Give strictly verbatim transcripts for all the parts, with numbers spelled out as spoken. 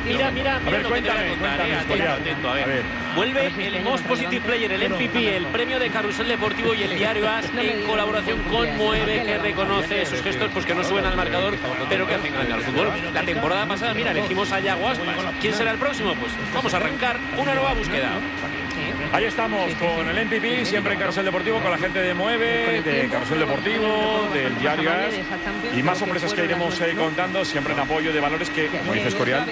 mira, mira, mira ver, lo cuéntame, que te voy a contar, cuéntame, eh, atento, Escorial. atento, a ver. A ver. Vuelve el Most Positive Player, el M V P, el premio de Carrusel Deportivo y el Diario As en colaboración con Mueve, que reconoce esos gestos pues que no suben al marcador, pero que hacen grande al fútbol. La temporada pasada, mira, elegimos a Yago Aspas. ¿Quién será el próximo? Pues vamos a arrancar una nueva búsqueda. Ahí estamos con el M V P, siempre en Carrusel Deportivo, con la gente de Mueve, de Carrusel Deportivo, del Diario As, y más sorpresas que iremos eh, contando, siempre en apoyo de valores que, como dice Escorial,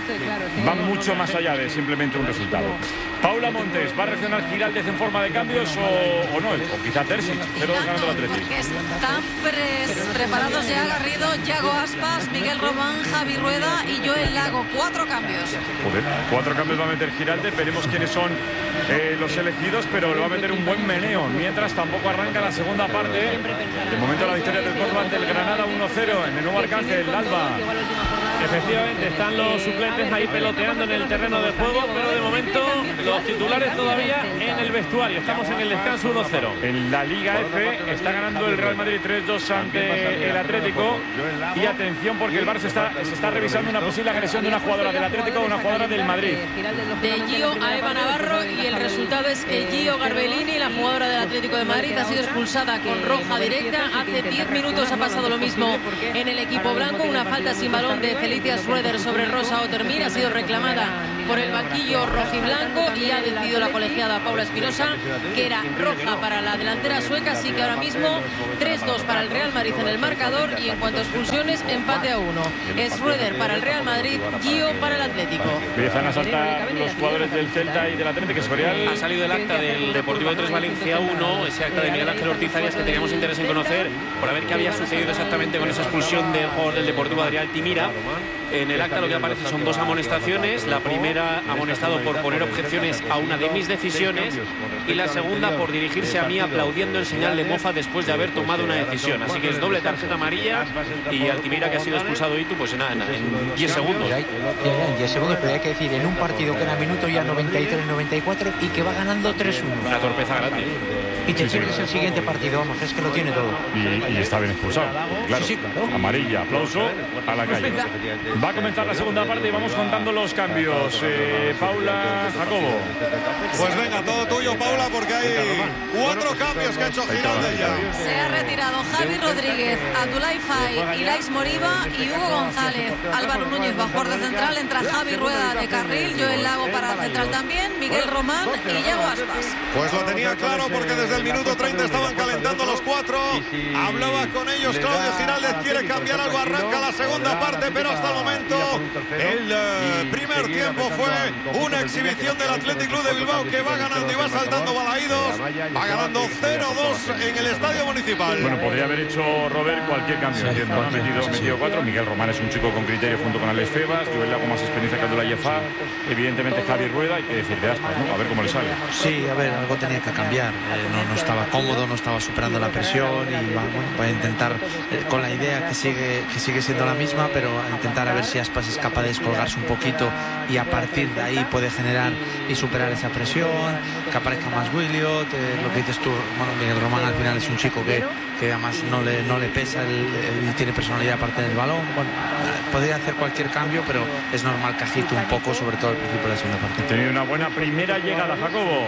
van mucho más allá de simplemente un resultado. Paula Montes, ¿va a reaccionar Giraldez en forma de cambios o, o no? O quizá Terzic, cero dos ganando el Atlético. Porque están pres preparados ya Garrido, Yago Aspas, Miguel Román, Javi Rueda y Joel Lago. Cuatro cambios. Joder, cuatro cambios va a meter Giraldez, veremos quiénes son eh, los elegidos, pero le va a meter un buen meneo. Mientras tampoco arranca la segunda parte. De momento la victoria del Córdoba ante el Granada uno cero en el nuevo Arcángel, Alba. Efectivamente, están los suplentes ahí peloteando en el terreno de juego, pero de momento los titulares todavía en el vestuario. Estamos en el descanso uno cero. En la Liga F está ganando el Real Madrid tres dos ante el Atlético. Y atención porque el Barça está, se está revisando una posible agresión de una jugadora del Atlético a una jugadora del Madrid. De Gio a Eva Navarro y el resultado es que Gio Garbellini, la jugadora del Atlético de Madrid, ha sido expulsada con roja directa. Hace diez minutos ha pasado lo mismo en el equipo blanco. Una falta sin balón de Felicia Schroeder sobre Rosa Otermir ha sido reclamada por el banquillo rojiblanco y ha decidido la colegiada Paula Espinosa que era roja para la delantera sueca, así que ahora mismo tres dos para el Real Madrid en el marcador y en cuanto a expulsiones, empate a uno. Es Schroeder para el Real Madrid, Gio para el Atlético. Empiezan a saltar los jugadores del Celta y del Atlético. Escorial. Ha salido el acta del Deportivo de Tres Valencia uno, ese acta de Miguel Ángel Ortiz Arias que teníamos interés en conocer, por ver qué había sucedido exactamente con esa expulsión del jugador del Deportivo Adrián Altimira. En el acta lo que aparece son dos amonestaciones, la primera amonestado por poner objeciones a una de mis decisiones y la segunda por dirigirse a mí aplaudiendo en señal de mofa después de haber tomado una decisión. Así que es doble tarjeta amarilla y Altimira, que ha sido expulsado y tú pues nada, en diez segundos. Ya, ya, ya, en diez segundos, pero hay que decir, en un partido que era minuto ya noventa y tres noventa y cuatro y que va ganando tres uno. Una torpeza grande. Y te pierdes el siguiente partido, vamos, es que lo tiene todo. Y, y está bien expulsado. Claro. Sí, sí, claro. Amarilla, aplauso a la calle. Va a comenzar la segunda parte y vamos contando los cambios. Eh, Paula, Jacobo. Pues venga, todo tuyo, Paula, porque hay cuatro cambios que ha hecho Giraldez ya. Se ha retirado Javi Rodríguez, Abdoulaye Faye, Ilais Moriba y Hugo González. Álvaro Núñez va a jugar de central, entra Javi Rueda de carril, Joel Lago para central también, Miguel Román y Yago Aspas. Pues lo tenía claro porque desde el minuto treinta estaban calentando los cuatro. Hablaba con ellos Claudio Giraldez, quiere cambiar algo, arranca la segunda parte, pero hasta el momento el uh, primer tiempo fue una exhibición del Athletic Club de Bilbao que va ganando y va saltando Balaídos, va ganando cero dos en el Estadio Municipal. Bueno, podría haber hecho Robert cualquier cambio, entiendo, ¿no? Ha metido, metido cuatro. Miguel Román es un chico con criterio junto con Alex Febas, Joel Lago más experiencia que Abdoulaye Faye, evidentemente Javi Rueda, hay que decir de Aspas, ¿no? A ver cómo le sale. Sí, a ver, algo tenía que cambiar. Eh, no, no estaba cómodo, no estaba superando la presión y va, bueno, va a intentar eh, con la idea que sigue, que sigue siendo la misma, pero a intentar a ver si Aspas es capaz de descolgarse un poquito y a partir de ahí puede generar y superar esa presión, que aparezca más Williot, eh, lo que dices tú, bueno, Miguel Román al final es un chico que, que además no le, no le pesa el, el, y tiene personalidad aparte del balón. Bueno, podría hacer cualquier cambio, pero es normal que agite un poco, sobre todo al principio de la segunda parte. Ha tenido una buena primera llegada, Jacobo.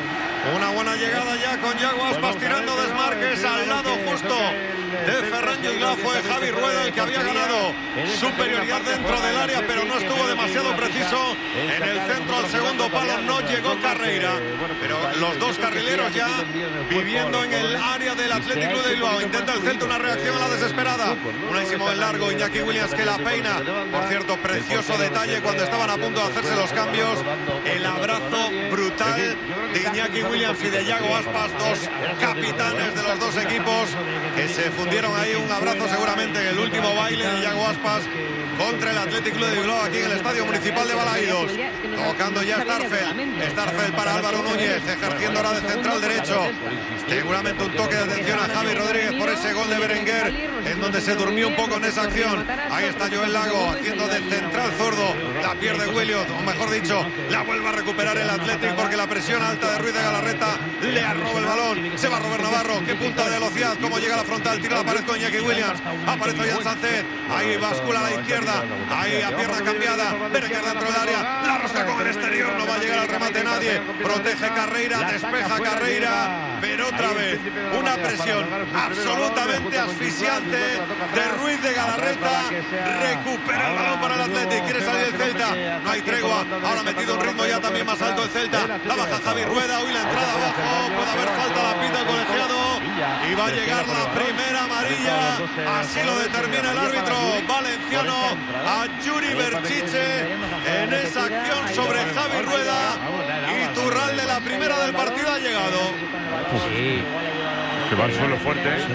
Una buena llegada ya con Yago Aspas tirando desmarques al lado justo de Ferran Gilglá. Fue Javi Rueda el que había ganado superioridad dentro del área, pero no estuvo demasiado preciso. En el centro al segundo palo no llegó Carreira, pero los dos carrileros ya viviendo en el área del Athletic Club de Bilbao. Intenta el Celta una reacción a la desesperada. Unísimo en largo, Iñaki Williams que la peina. Por cierto, precioso detalle cuando estaban a punto de hacerse los cambios. El abrazo brutal de Iñaki Williams y de Yago Aspas, dos capitanes de los dos equipos que se fundieron ahí. Un abrazo seguramente en el último baile de Yago Aspas contra el Athletic Club de Bilbao aquí en el Estadio Municipal de Balaídos. Tocando ya Starfel. Starfel para Álvaro Núñez, ejerciendo ahora de central derecho. Seguramente un toque de atención a Javi Rodríguez por ese gol gol de Berenguer, en donde se durmió un poco en esa acción. Ahí está Joel Lago haciendo de central zurdo, la pierde Williot, o mejor dicho, la vuelve a recuperar el Athletic porque la presión alta de Ruiz de Galarreta le arroba el balón. Se va Robert Navarro, qué punta de velocidad, cómo llega a la frontal, tira la pared con Iñaki Williams, aparece Ollán Sánchez, ahí bascula a la izquierda, ahí a pierna cambiada, Berenguer dentro del área, la rosca con el exterior, no va a llegar al remate nadie, protege Carreira, despeja Carreira, pero otra vez una presión absolutamente asfixiante de Ruiz de Galarreta, recupera el balón para el Athletic, quiere salir el Celta, no hay tregua, ahora metido un ritmo ya también más alto el Celta, la baja Javi Rueda, hoy la entrada abajo, puede haber falta, la pita el colegiado y va a llegar la primera amarilla, así lo determina el árbitro valenciano a Yuri Berchiche en esa acción sobre Javi Rueda, y Turralde, la primera del partido, ha llegado. Sí. Que va al suelo fuerte. ¿eh?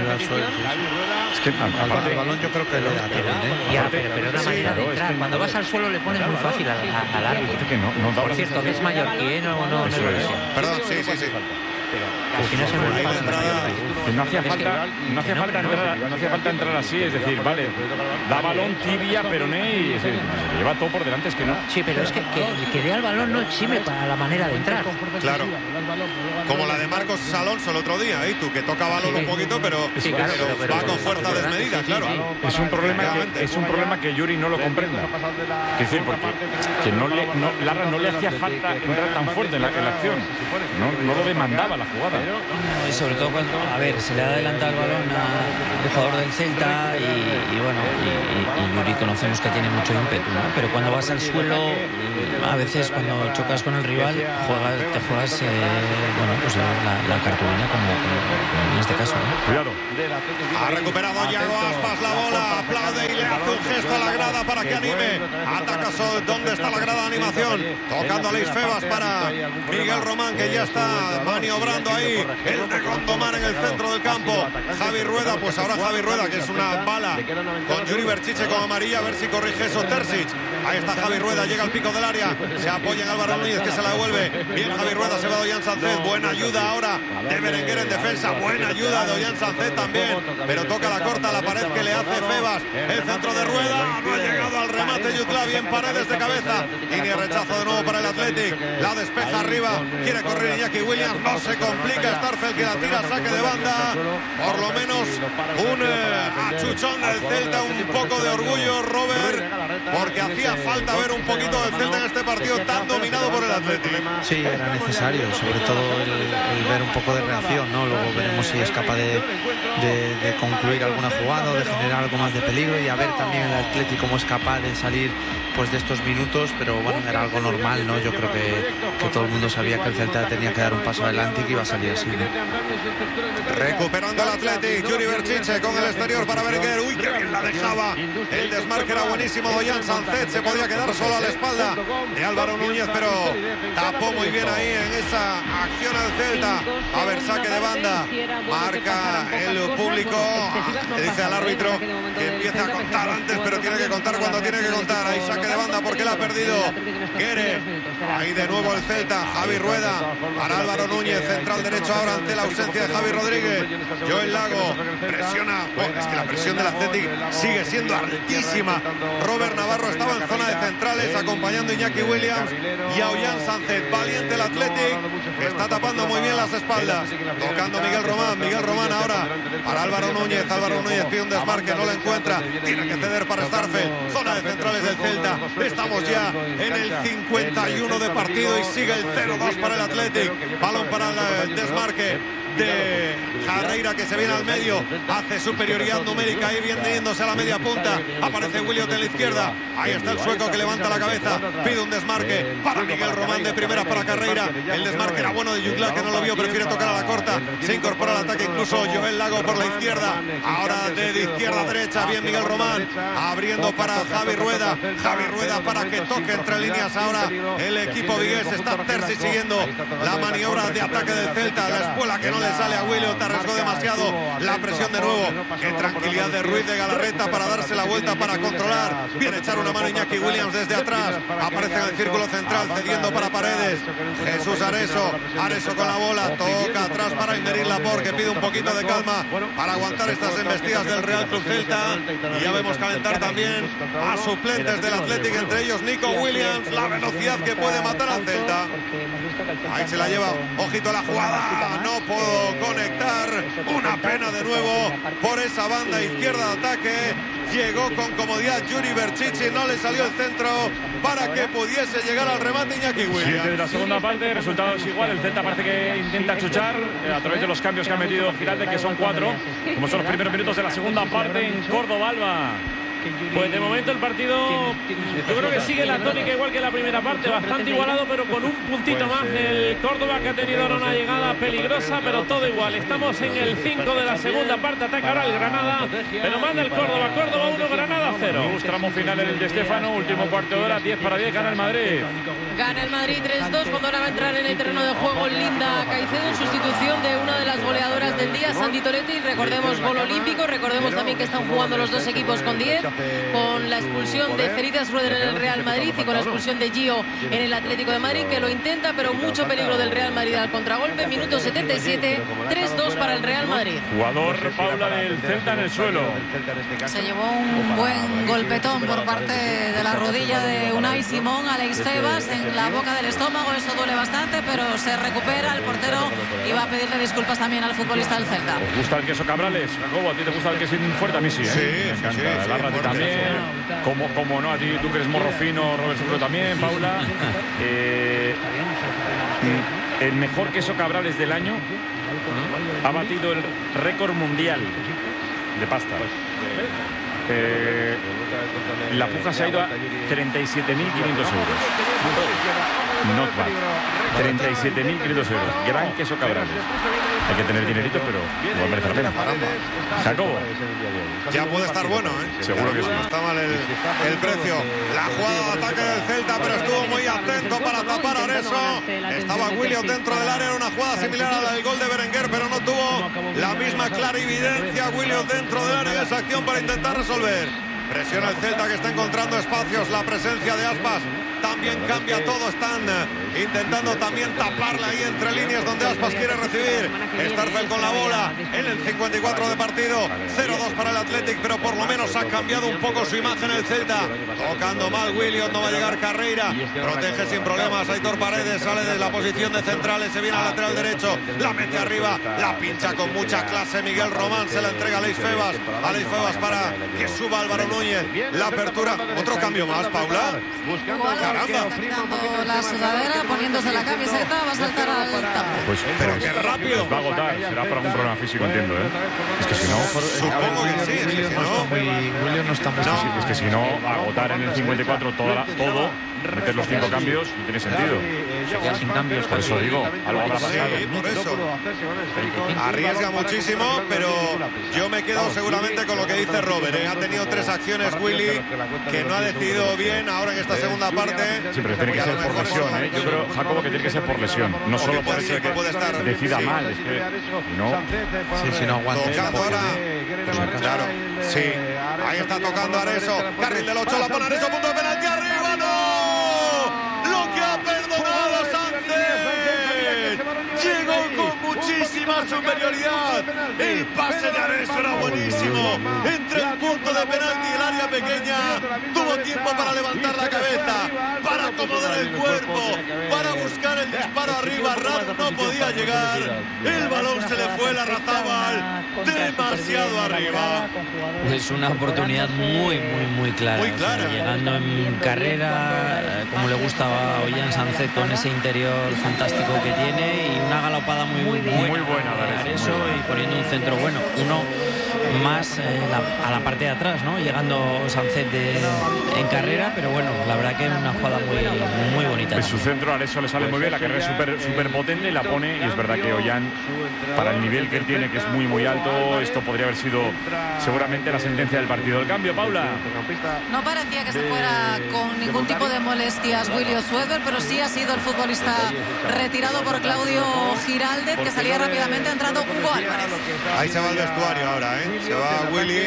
Es que aparte el balón yo creo que le da también, ¿eh? Ya, pero, pero una manera de entrar. Cuando vas al suelo le pones muy fácil al, al árbitro. Que no, no Por cierto, que es mallorquín o no, no, no lo sé. Perdón, sí, sí, sí. Al final se me pasa que no hacía falta, no hacía falta entrar, no hacía falta entrar así, es decir, vale, da balón tibia, peroné y es decir, lleva todo por delante, es que no. Sí, pero es que que, que dé al balón no exime para la manera de entrar. Claro. Como la de Marcos Alonso el otro día, ¿eh? Tú que toca balón sí. un poquito, pero, sí, claro, pero, pero, pero va con fuerza desmedida, sí, sí, claro. Sí. Es un problema que es un problema que Yuri no lo comprenda. Es decir, porque que no le, no, Larra no le hacía falta entrar tan fuerte en la, en la acción. No, no lo demandaba la jugada. Y sobre todo cuando, a ver, se le ha adelantado el balón al jugador del Celta y, y bueno, y, y Yuri conocemos que tiene mucho ímpetu, ¿no? Pero cuando vas al suelo, a veces cuando chocas con el rival, juegas, te juegas, eh, bueno, pues la, la cartulina como, como en este caso, ¿no? Cuidado. Ha recuperado Yago Aspas la bola, aplaude y le hace un gesto a la grada para que anime. Ataca Sol, ¿dónde está la grada de animación? Tocando a Leis Febas para Miguel Román, que ya está maniobrando ahí. El de Gondomar en el centro del campo. Javi Rueda, pues ahora Javi Rueda, que es una bala con Yuri Berchiche con amarilla, a ver si corrige eso Terzic. Ahí está Javi Rueda, llega al pico del área, se apoya en Álvaro Núñez, que se la devuelve. Bien Javi Rueda, se va de Ollán Sánchez, buena ayuda ahora de Berenguer en defensa, buena ayuda de Ollán Sánchez también, pero toca la corta, la pared que le hace Febas, el centro de Rueda, no ha llegado al remate Jutla, bien Paredes de cabeza, y ni rechazo de nuevo para el Athletic, la despeja arriba, quiere correr Iñaki Williams, no se complica Starfel, que la tira, saque de banda, por lo menos un eh, achuchón del Celta, un poco de orgullo, Robert, porque hacía falta ver un poquito del Celta en este partido tan dominado por el Athletic. Sí, era necesario, sobre todo el, el ver un poco de reacción, ¿no? Luego veremos si es capaz de, de, de concluir alguna jugada o de generar algo más de peligro, y a ver también el Athletic cómo es capaz de salir pues de estos minutos, pero bueno, era algo normal, ¿no? Yo creo que, que todo el mundo sabía que el Celta tenía que dar un paso adelante y que iba a salir así, ¿no? Recuperando el Athletic, Yuri Berchiche con el exterior para Berenguer, uy, qué bien la dejaba, el desmarque era buenísimo de Ollán Sánchez, se podía quedar solo a la espalda de Álvaro Núñez, pero tapó muy bien ahí en esa acción al Celta. A ver, saque de banda, marca el público, le dice al árbitro que empiece a contar antes, pero tiene que contar cuando tiene que contar. Ahí saque de banda porque la ha perdido Guere, ahí de nuevo el Celta, Javi Rueda para Álvaro Núñez, central derecho ahora ante la ausencia de Javi Rodríguez. Joel Lago presiona, oh, es que la presión del Athletic sigue siendo altísima. Robert Navarro estaba en zona de centrales acompañando a Iñaki Williams y a Ollán Sánchez. Valiente el Athletic, que está tapando muy bien las espaldas, tocando Miguel Román, Miguel Román ahora para Álvaro Núñez, Álvaro Núñez pide un desmarque, no lo encuentra, tiene que ceder para Starfel, zona de centrales del Celta. Estamos ya en el cincuenta y uno de partido y sigue el cero dos para el Athletic. Balón para el desmarque de Carreira, que se viene al medio, hace superioridad numérica ahí viéndose a la media punta, aparece Williot en la izquierda, ahí está el sueco que levanta la cabeza, pide un desmarque para Miguel Román de primera para Carreira, el desmarque era bueno de Jutla, que no lo vio, prefiere tocar a la corta, se incorpora al ataque incluso Joel Lago por la izquierda, ahora de, de izquierda a derecha, bien Miguel Román, abriendo para Javi Rueda, Javi Rueda para que toque entre líneas ahora el equipo vigués, está Terzi siguiendo la maniobra de ataque del Celta, la espuela que no no le sale a Williams, te arriesgó demasiado. La presión de nuevo. Qué tranquilidad de Ruiz de Galarreta para darse la vuelta, para controlar. Viene a echar una mano Iñaki Williams desde atrás. Aparece en el círculo central, cediendo para Paredes. Jesús Areso. Areso con la bola. Toca atrás para Aymeric Laporte, que pide un poquito de calma para aguantar estas embestidas del Real Club Celta. Y ya vemos calentar también a suplentes del Athletic, entre ellos Nico Williams. La velocidad que puede matar al Celta. Ahí se la lleva. Ojito a la jugada. No puedo conectar. Una pena de nuevo por esa banda izquierda de ataque. Llegó con comodidad Yuri Berchichi. No le salió el centro para que pudiese llegar al remate Iñaki Williams. Siete de la segunda parte. Resultado es igual. El Celta parece que intenta chuchar eh, a través de los cambios que ha metido Giralde, que son cuatro. Como son los primeros minutos de la segunda parte en Córdoba, Alba. Pues de momento el partido, yo creo que sigue la tónica igual que la primera parte, bastante igualado, pero con un puntito más el Córdoba, que ha tenido ahora una llegada peligrosa, pero todo igual. Estamos en el cinco de la segunda parte, ataca ahora el Granada, pero manda el Córdoba. Córdoba uno, Granada cero. Tramo final en el de Estéfano, último cuarto de hora, diez para diez, gana el Madrid. Gana el Madrid tres dos, cuando ahora va a entrar en el terreno de juego Linda Caicedo en sustitución de una de las goleadoras del día, Santi Toretti. Recordemos, gol olímpico, recordemos también que están jugando los dos equipos con diez. Con la expulsión de Feritas Schroeder en el Real Madrid y con la expulsión de Gio en el Atlético de Madrid, que lo intenta, pero mucho peligro del Real Madrid al contragolpe. Minuto setenta y siete, tres dos para el Real Madrid. Jugador Paula del Celta en el suelo. Se llevó un buen golpetón por parte de la rodilla de Unai Simón. Alex Febas en la boca del estómago, eso duele bastante, pero se recupera. El portero iba a pedirle disculpas también al futbolista del Celta. ¿Os gusta el queso Cabrales? Jacobo, ¿a ti te gusta el queso fuerte? A mí sí, ¿eh? Sí, me encanta. sí, sí, Larra, a ti también. Como, como no, a ti, tú que eres morro fino, Robert Seguro también, Paula. Eh, el mejor queso Cabrales del año ha batido el récord mundial de pasta. Eh, la puja se ha ido a treinta y siete mil quinientos euros. Not bad. treinta y siete mil quinientos euros. Gran queso Cabrales. Hay que tener dinerito, pero no merece la pena. Jacobo. Ya puede estar bueno, ¿eh? Seguro que sí. No está mal el, el precio. La jugada de ataque del Celta, pero estuvo muy atento para tapar a Areso. Estaba Williams dentro del área. Era una jugada similar a la del gol de Berenguer, pero no tuvo la misma clarividencia Williams dentro del área. Esa acción para intentar resolver. Presiona el Celta, que está encontrando espacios. La presencia de Aspas también cambia todo. Están intentando también taparla ahí entre líneas donde Aspas quiere recibir. Starfel con la bola en el cincuenta y cuatro de partido. cero dos para el Athletic, pero por lo menos ha cambiado un poco su imagen el Celta. Tocando mal Williams, no va a llegar Carreira. Protege sin problemas Aitor Paredes, sale de la posición de centrales, se viene al lateral derecho, la mete arriba, la pincha con mucha clase Miguel Román, se la entrega a Alex Febas. Alex Febas para que suba Álvaro Núñez. La apertura, otro cambio más, Paula. Caramba. Está quitando la sudadera, poniéndose la camiseta, va a saltar al campo. Pues, pero qué rápido. Va a agotar, será por algún problema físico, entiendo, ¿eh? Es que si no... Supongo que sí, es que si no... Williams no está muy... Es que si no, agotar en el cincuenta y cuatro toda, todo, meter los cinco cambios, no tiene sentido. Se queda sin cambios. Por eso digo, algo habrá pasado. Sí, por eso. Arriesga muchísimo, pero yo me quedo seguramente con lo que dice Robert, ¿eh? Ha tenido tres acciones Willy que no ha decidido bien ahora en esta segunda parte. Sí, pero tiene que ser por lesión, ¿eh? Yo creo, Jacobo, que tiene que ser por lesión. No solo por eso de que decida sí. mal. Es que no... Sí, si no aguanta. Tocando ahora. Claro, sí. Ahí está tocando Areso. Carril del ocho, la pone Areso, punto de penalti, arriba, ¡no! Lo que ha perdonado Sánchez. Llegó con muchísima superioridad. El pase de Areso era buenísimo. Entre el punto de penalti y el área pequeña. Tuvo tiempo para levantar la cabeza, para acomodar el cuerpo, para buscar el disparo arriba. Radu no podía llegar. El balón se le fue la Larrazábal demasiado arriba. Es una oportunidad muy, muy, muy clara. Muy clara. O sea, llegando en carrera, como le gustaba a Ollán Sánchez, con ese interior fantástico que tiene, y una galopada muy, muy buena, muy buena de Areso, y poniendo un centro bueno. Uno más eh, la, a la parte de atrás, ¿no? Llegando Sánchez de, en carrera, pero bueno, la verdad que es una jugada muy, muy bonita. Pues su centro a eso le sale muy bien, la carrera es súper súper potente y la pone, y es verdad que Ollán, para el nivel que él tiene, que es muy muy alto, esto podría haber sido seguramente la sentencia del partido. El cambio, Paula. No parecía que se fuera con ningún tipo de molestias Willy Osweiber, pero sí ha sido el futbolista retirado por Claudio Giraldez, que salía rápidamente entrando Hugo Álvarez. Ahí se va el vestuario ahora, ¿eh? Se va Willy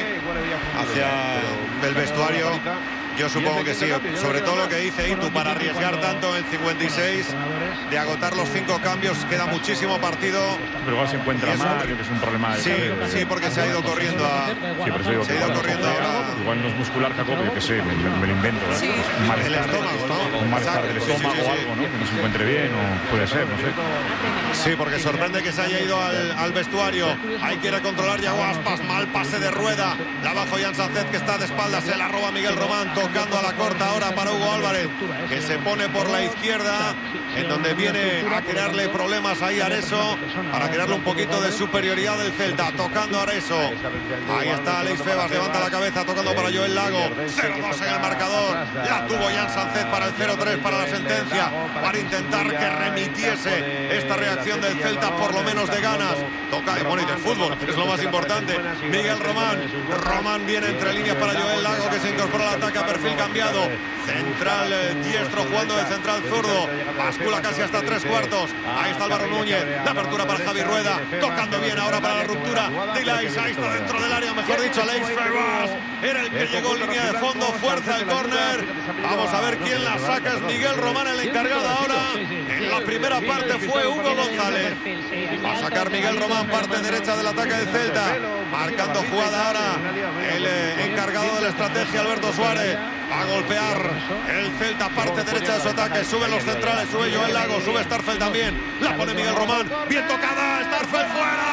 hacia el vestuario. Yo supongo que sí, sobre todo lo que dice Itu, para arriesgar tanto en cincuenta y seis, de agotar los cinco cambios, queda muchísimo partido. Pero igual se encuentra mal, creo que es un problema. Sí, sí, porque se ha ido corriendo a... Sí, pero se ha ido, se ha ido corriendo ahora. Igual no es muscular, Jacob, yo que sé, me, me lo invento. ¿eh? Sí. Un malestar, el estómago, ¿no? Un malestar del estómago, sí, sí, sí, o algo, ¿no? Que no se encuentre bien, o puede ser, no sé. Sí, porque sorprende que se haya ido al, al vestuario. Ahí quiere controlar Yago Aspas, mal pase de Rueda. La bajo Jan Sánchez, que está de espaldas, se la roba Miguel Román, tocando a la corta ahora para Hugo Álvarez, que se pone por la izquierda, en donde viene a crearle problemas ahí a Areso, para crearle un poquito de superioridad del Celta, tocando a Areso. Ahí está Aleix Febas, levanta la cabeza, tocando para Joel Lago. cero dos en el marcador. La tuvo Jan Sánchez para el cero tres, para la sentencia, para intentar que remitiese esta reacción del Celta, por lo menos de ganas. Toca, y bueno, y de fútbol, que es lo más importante. Miguel Román. Román viene entre líneas para Joel Lago, que se incorpora al ataque a perfil cambiado. Central eh, diestro jugando de central zurdo. Bascula casi hasta tres cuartos. Ahí está Álvaro Núñez. La apertura para Javi Rueda. Tocando bien ahora para la ruptura de Ilais. Ahí está dentro del área, mejor dicho, Aleix Febas. Era el que llegó en línea de fondo. Fuerza el córner. Vamos a ver quién la saca. Es Miguel Román el encargado ahora. En la primera parte fue Hugo González. Va a sacar Miguel Román, parte derecha del ataque del Celta. Marcando jugada ahora el eh, encargado de la estrategia, Alberto Suárez. Va a golpear el Celta, parte derecha de su ataque. Suben los centrales, sube Joel Lago, sube Starfel también. La pone Miguel Román. Bien tocada, Starfel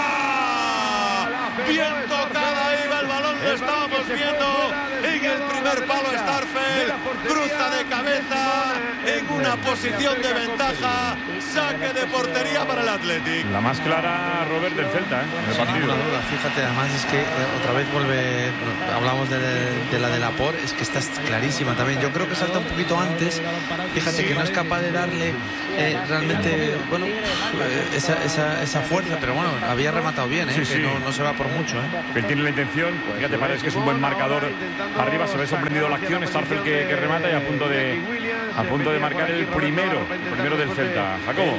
fuera. Bien tocada, ahí va el balón, lo estábamos viendo. En el primer palo Starfel, cruza de cabeza en una posición de ventaja. Saque de portería para el Athletic. La más clara, Robert, del Celta, ¿eh? En el partido. No, duda, fíjate, además es que eh, otra vez vuelve, hablamos de, de la de Laporte, es que esta es clarísima también. Yo creo que salta un poquito antes, fíjate que no es capaz de darle eh, realmente, bueno, eh, esa, esa, esa fuerza, pero bueno, había rematado bien, ¿eh? Sí, que sí. No, no se va por mucho, ¿eh? Él tiene la intención, fíjate, parece que es un buen marcador arriba, se ve sorprendido la acción, Starfel que, que remata y a punto de a punto de marcar el primero, el primero del Celta. Jacobo.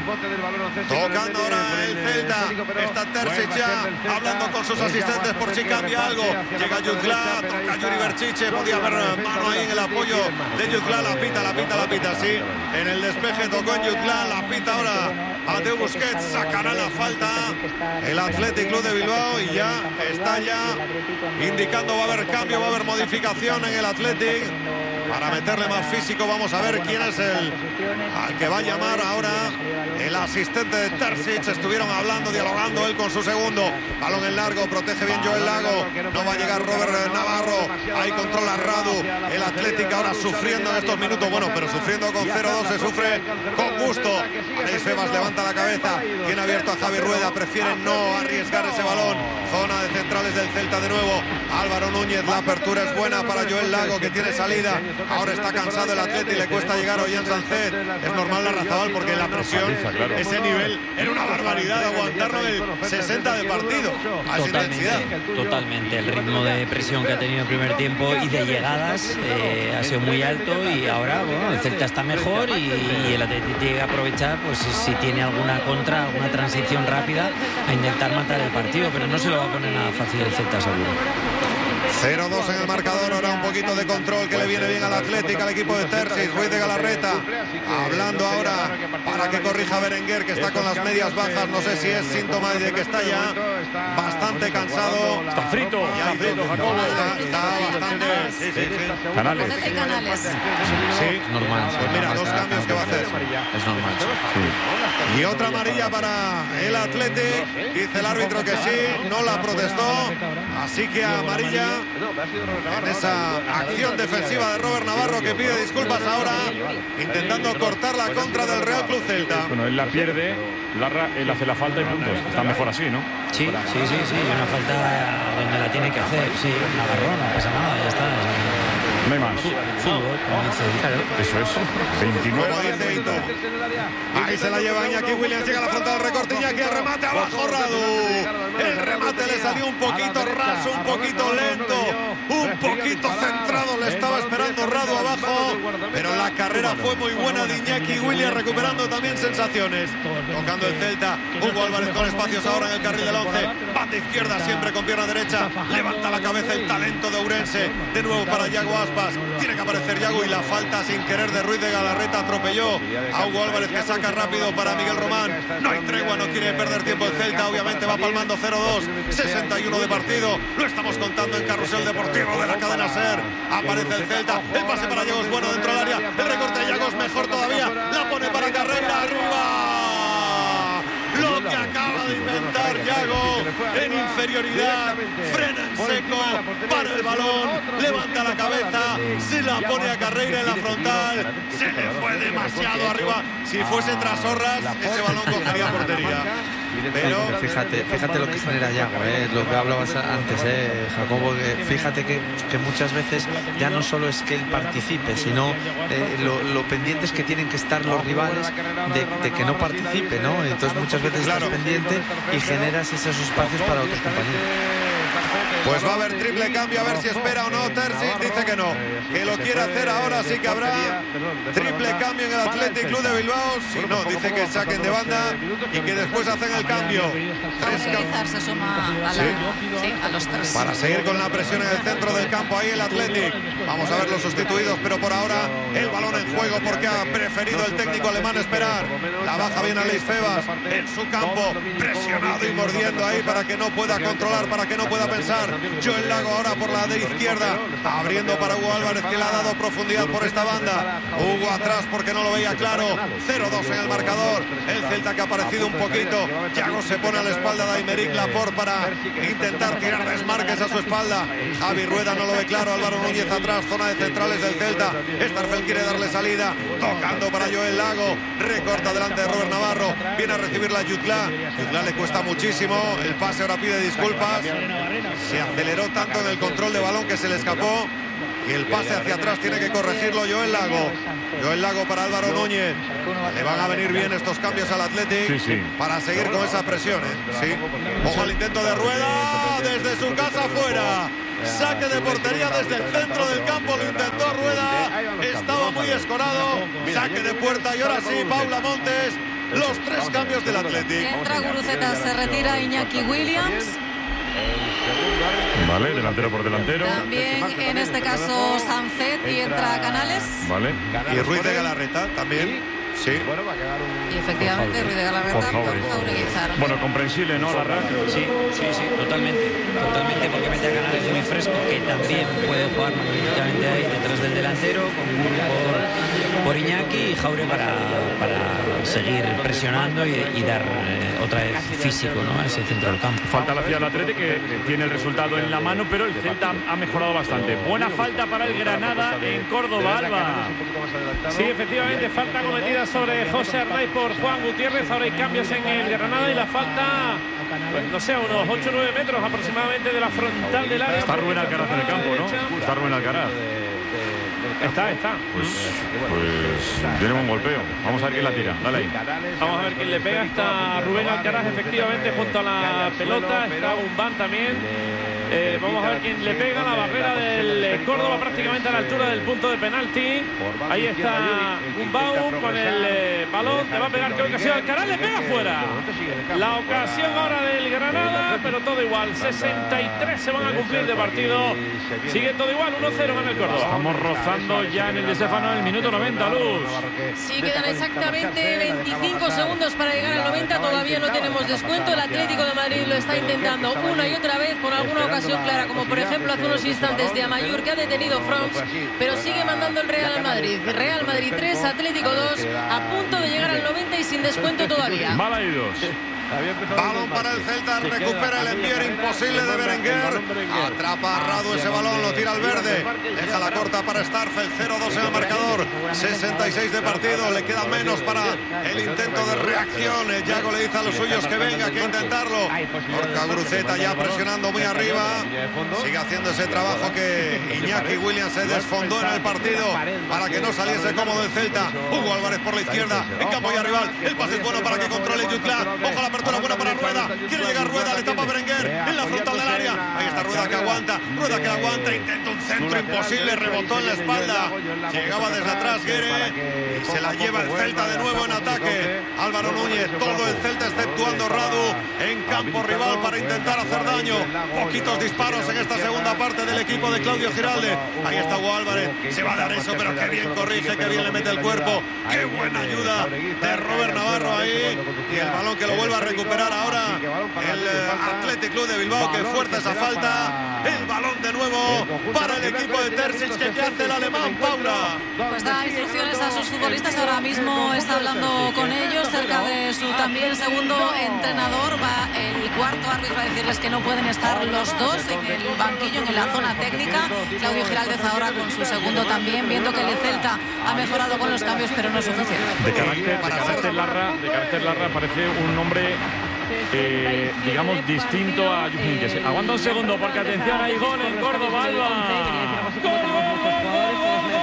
Tocando ahora el Celta, está Terzic ya hablando con sus asistentes por si cambia algo. Llega Jutgla, toca Yuri Berchiche, podía haber mano ahí en el apoyo de Jutgla, la pita, la pita, la pita, sí. En el despeje tocó en Jutgla, la pita ahora Mateo Busquets, sacará la falta el Athletic Club de Bilbao y ya está ya indicando va a haber cambio, va a haber modificación en el Athletic. Para meterle más físico, vamos a ver quién es el al que va a llamar ahora el asistente de Terzic. Estuvieron hablando, dialogando él con su segundo. Balón en largo, protege bien Joel Lago. No va a llegar Robert Navarro. Ahí controla Radu. El Athletic ahora sufriendo en estos minutos. Bueno, pero sufriendo con cero dos se sufre con gusto. Aleix Febas levanta la cabeza. Tiene abierto a Javi Rueda. Prefiere no arriesgar ese balón. Zona de centrales del Celta de nuevo. Álvaro Núñez. La apertura es buena para Joel Lago, que tiene salida. Ahora está cansado el Atleti, le cuesta llegar a Ollán Sánchez. Es normal la Razabal porque la presión, ese nivel, era una barbaridad aguantarlo en el sesenta de partido. Totalmente, totalmente. El ritmo de presión que ha tenido el primer tiempo y de llegadas eh, ha sido muy alto y ahora, bueno, el Celta está mejor y, y el Atleti tiene que aprovechar, pues si tiene alguna contra, alguna transición rápida, a intentar matar el partido, pero no se lo va a poner nada fácil el Celta, seguro. cero dos en el marcador, ahora un poquito de control que le viene bien al Atlético, al equipo de Terzic. Ruiz de Galarreta hablando ahora para que corrija Berenguer, que está con las medias bajas. No sé si es síntoma de que está ya bastante cansado. Está frito. Ya está, está, está bastante. Sí, sí, sí. Canales. Canales. Sí, Es normal. Sí, pues mira, normal, dos está- cambios que va a hacer. Es normal. Sí. Y otra amarilla para el Athletic. Dice el árbitro que sí, no la protestó. Así que amarilla en esa acción defensiva de Robert Navarro, que pide disculpas ahora, intentando cortar la contra del Real Club Celta. Bueno, él la pierde Larra, él hace la falta y puntos. Está mejor así, ¿no? Sí, sí, sí, sí. Una falta donde la tiene que hacer. Sí, un agarrón, no pasa nada, ya está. No hay más. Fútbol, como dice. Eso es. veintinueve. Como dice Ito. Ahí se la lleva Iñaki Williams. Llega a la frontal del recorte. Iñaki, el remate abajo, Radu. El remate le salió un poquito raso, un poquito lento, un poquito centrado. Le estaba esperando Radu abajo. Pero la carrera fue muy buena de Iñaki Williams, recuperando también sensaciones. Tocando el Celta. Hugo Álvarez con espacios ahora en el carril del once. Banda izquierda siempre con pierna derecha. Levanta la cabeza el talento de Ourense. De nuevo para Yago Aspas. Tiene que aparecer Yago y la falta sin querer de Ruiz de Galarreta atropelló a Hugo Álvarez, que saca rápido para Miguel Román. No hay tregua, no quiere perder tiempo el Celta. Obviamente va palmando cero dos. sesenta y uno de partido. Lo estamos contando en Carrusel Deportivo de la cadena SER. Aparece el Celta. El pase para Yago es bueno dentro del área. El recorte de Yago es mejor todavía. La pone para Carreira. Arriba. Lo que acaba de inventar Yago en inferioridad, frena en seco, para el balón, levanta la cabeza, se la pone a Carreira en la frontal, se le fue demasiado arriba. Si fuese tras Horras, ese balón cogería portería. Pero fíjate, fíjate lo que genera Yago, ¿eh? Lo que hablabas antes, ¿eh, Jacobo? Que fíjate que, que muchas veces ya no solo es que él participe, sino eh, lo, lo pendientes que tienen que estar los rivales de, de que no participe, ¿no? Entonces muchas veces estás pendiente y generas esos espacios para otros compañeros. Pues va a haber triple cambio, a ver si espera o no. Terzic dice que no, que lo quiere hacer ahora, sí que habrá triple cambio en el Athletic Club de Bilbao. Si no, dice que saquen de banda y que después hacen el cambio. Tres cambios. Se suma a, la, ¿Sí? Sí, a los tres. Para seguir con la presión en el centro del campo, ahí el Athletic. Vamos a ver los sustituidos, pero por ahora el balón en juego porque ha preferido el técnico alemán esperar. La baja bien a Leis Febas en su campo, presionado y mordiendo ahí para que no pueda controlar, para que no pueda pensar. Joel Lago ahora por la de izquierda, abriendo para Hugo Álvarez, que le ha dado profundidad por esta banda. Hugo atrás porque no lo veía claro. cero dos en el marcador. El Celta que ha aparecido un poquito. Yago se pone a la espalda de Aymeric Laporte para intentar tirar desmarques a su espalda. Javi Rueda no lo ve claro. Álvaro Núñez atrás, zona de centrales del Celta. Starfel quiere darle salida, tocando para Joel Lago. Recorta delante de Robert Navarro. Viene a recibir la Jutla. Jutla le cuesta muchísimo. El pase ahora pide disculpas. Se aceleró tanto en el control de balón que se le escapó. Y el pase hacia atrás tiene que corregirlo Joel Lago. Joel Lago para Álvaro Núñez. Le van a venir bien estos cambios al Athletic, sí, sí, para seguir con esa presión, ¿eh? Sí. Ojo al intento de Rueda desde su casa fuera. Saque de portería desde el centro del campo. Lo intentó Rueda. Estaba muy escorado. Saque de puerta y ahora sí, Paula Montes. Los tres cambios del Athletic. Entra Guruceta, se retira Iñaki Williams. Vale, delantero por delantero. También en este caso Sancet y entra Canales. Vale. Y Ruiz de Galarreta también. Sí. Y efectivamente Ruiz de Galarreta por Jaureguizar. Bueno, comprensible, ¿no, Larra? Sí, sí, sí, totalmente. Totalmente, porque mete a Canales muy fresco, que también puede jugar magníficamente ahí detrás del delantero, con Guru por, por Iñaki y Jaure para, para seguir presionando y, y dar eh, otra vez físico, ¿no?, a ese centro del campo. Falta la ciudad del Atleti, que tiene el resultado en la mano, pero el Celta ha mejorado bastante. Buena falta para el Granada en Córdoba, Alba. Sí, efectivamente, falta cometida sobre José Arnaiz por Juan Gutiérrez. Ahora hay cambios en el Granada y la falta, pues, no sé, unos ocho o nueve metros aproximadamente de la frontal del área. Está Rubén Alcaraz en el campo, ¿no? Está Rubén Alcaraz. Está, está. Pues, pues tiene un golpeo. Vamos a ver quién la tira. Dale ahí. Vamos a ver quién le pega. Está Rubén Alcaraz efectivamente junto a la pelota. Está Gumban también. Eh, vamos a ver quién le pega. La barrera del Córdoba prácticamente a la altura del punto de penalti. Ahí está Gumbau con el eh, balón. Te va a pegar, qué ocasión. Alcaraz le pega fuera. La ocasión ahora del Granada, pero todo igual. sesenta y tres se van a cumplir de partido. Sigue todo igual. uno cero gana el Córdoba. Estamos rozando ya en el de Stefano en el minuto noventa, Luz. Sí, quedan exactamente veinticinco segundos para llegar al noventa. Todavía no tenemos descuento. El Atlético de Madrid lo está intentando una y otra vez con alguna ocasión clara, como por ejemplo hace unos instantes de Amayur, que ha detenido Froms, pero sigue mandando el Real Madrid. Real Madrid tres, Atlético dos, a punto de llegar al noventa y sin descuento todavía. Mal ahí dos. Balón para el Celta, recupera el envío imposible de Berenguer. Atrapa a Radu ese balón, lo tira al verde. Deja la corta para Starfelt, cero dos en el marcador. sesenta y seis de partido, le queda menos para el intento de reacción. Yago le dice a los suyos que venga, que intentarlo. Gorka Guruceta ya presionando muy arriba. Sigue haciendo ese trabajo que Iñaki Williams se desfondó en el partido para que no saliese cómodo el Celta. Hugo Álvarez por la izquierda, en campo ya rival. El pase es bueno para que controle Jutla. Ojo, la apertura buena para Rueda. Quiere llegar Rueda, le tapa Berenguer en la frontal del área. Ahí está Rueda que aguanta. Rueda que aguanta. Intenta un centro imposible. Rebotó en la espalda. Llegaba desde atrás Guere y se la lleva el Celta de nuevo en ataque. Álvaro Núñez, todo el Celta exceptuando Radu en campo rival para intentar hacer daño. Poquitos disparos en esta segunda parte del equipo de Claudio Giralde. Ahí está Hugo Álvarez. Se va a dar eso, pero qué bien corrige, qué bien le mete el cuerpo. Qué buena ayuda de Robert Navarro ahí. Y el balón que lo vuelve a recuperar ahora el Athletic Club de Bilbao, que fuerza esa falta. El balón de nuevo para el equipo de Terzic. que ¿qué hace el alemán, Paula? Pues da instrucciones a sus futbolistas. Ahora mismo está hablando con ellos cerca de su también segundo entrenador. Va el cuarto árbitro a decirles que no pueden estar los dos en el banquillo, en la zona técnica. Claudio Giraldez ahora con su segundo también, viendo que el Celta ha mejorado con los cambios, pero no es suficiente. De carácter, de carácter Larra, de carácter Larra parece un nombre, eh, digamos, distinto a Yujíquez. Aguanta un segundo, porque atención, hay gol en Córdoba, Alba. ¡Gol, gol, gol,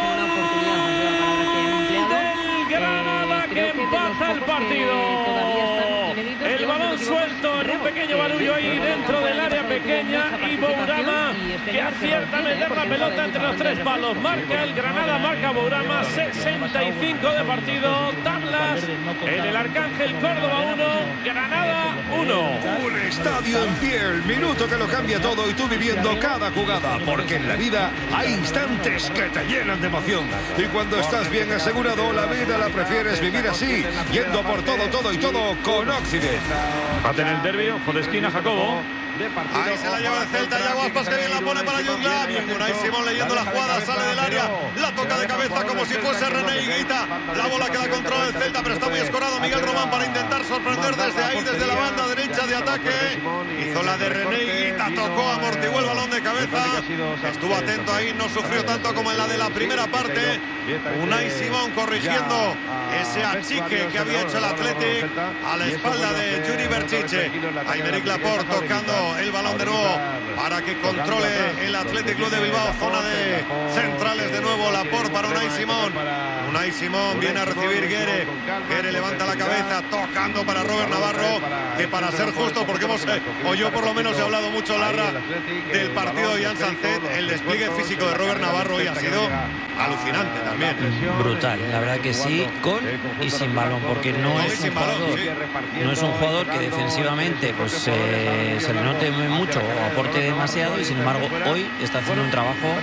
gol! Del Granada, que empata el partido. El balón suelto en un pequeño barullo ahí dentro del área pequeña, y Bourama, que acierta a meter la pelota entre los tres palos. Marca el Granada, marca Bourama. Sesenta y cinco de partido. Tablas en el Arcángel. Córdoba uno, Granada uno. Un estadio en pie, el minuto que lo cambia todo, y tú viviendo cada jugada, porque en la vida hay instantes que te llenan de emoción, y cuando estás bien asegurado, la vida la prefieres vivir así, yendo por todo, todo y todo con Occident. Va a tener el derbi, ojo de esquina, Jacobo. Ahí se la lleva el Celta, Yago Aspas, que bien la pone para Jungla. Bien, Unai Simón leyendo la jugada, sale del área, la toca de cabeza como si fuese René Higuita. La bola que la controla el Celta, pero está muy escorado Miguel Román para intentar sorprender desde ahí, desde la banda derecha de ataque. Hizo la de René Higuita, tocó, amortiguó el balón de cabeza. Estuvo atento ahí, no sufrió tanto como en la de la primera parte. Unai Simón corrigiendo ese achique que había hecho el Athletic a la espalda de Yuri Berchiche. Aymeric Laporte tocando el balón de nuevo para que controle el Athletic Club de Bilbao. Zona de centrales de nuevo. Laporte para Unai Simón. Unai Simón viene a recibir Guere. Guere levanta la cabeza, tocando para Robert Navarro, que para ser justo, porque hemos, o yo por lo menos he hablado mucho, Larra, del partido de Jan Sanzet, el despliegue físico de Robert Navarro hoy ha sido alucinante también. Brutal, la verdad que sí, con y sin balón, porque no es un jugador, no es un jugador que defensivamente pues eh, se le note mucho o aporte demasiado, y sin embargo hoy está haciendo un trabajo